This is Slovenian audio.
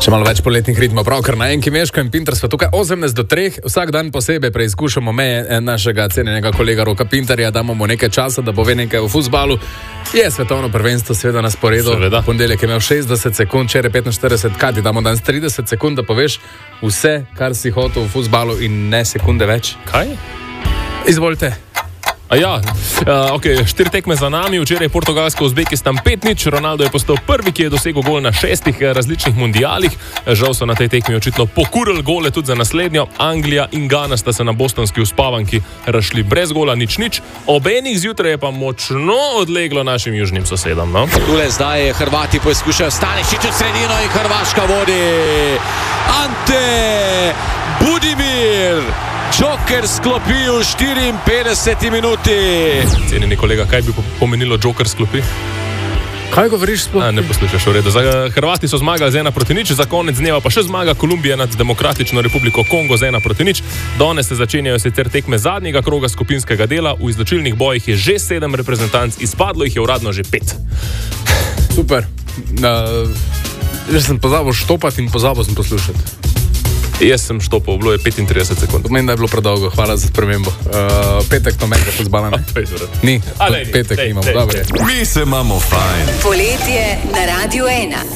Še malo več poletnih ritmov, pravkar na Enki, Meško in Pinter sva tukaj 18-3, vsak dan posebej preizkušamo meje našega cenjenega kolega Roka Pinterja, damo mu nekaj časa, da pove nekaj o fuzbalu. Je svetovno prvenstvo seveda na sporedu, ponedeljek je imel 60 sekund, včeraj 45, kaj ti damo danes 30 sekund, da poveš vse, kar si hotel v fuzbalu in ne sekunde več. Kaj? Izvolite. Ok, 4 tekme za nami, včeraj Portugalsko, Uzbekistan 5-0, Ronaldo je postal prvi, ki je dosegel gol na 6 različnih mundialih, žal so na tej tekmi očitno pokurili gole tudi za naslednjo, Anglija in Gana sta se na bostonski uspavanki razšli brez gola, nič, ob enih zjutraj je pa močno odleglo našim južnim sosedom, no? Tule zdaj Hrvati poizkušajo Stanišić v sredino in Hrvaška vodi. Ante Budimir, Joker sklopi v 54 minuti. Cenjeni kolega, kaj bi pomenilo Joker sklopi? Kaj govoriš sploh? Ne poslušaš, v redu. Hrvati so zmagali z 1-0, za konec dneva pa še zmaga Kolumbija nad Demokratično republiko Kongo z 1-0. Danes se začenjajo sicer tekme zadnjega kroga skupinskega dela, v izločilnih bojih je že 7 reprezentanc, izpadlo jih je uradno že 5. Super. Že sem pozabil štopati in pozabil sem poslušati. Jaz sem štopal, bilo je 35 sekund. Pomeni, da je bilo predolgo, hvala za spremembo. Petek to meni, da fuzbala ne? Ni, petek imamo, dobro je. Mi se imamo fajn. Poletje na Radiu 1.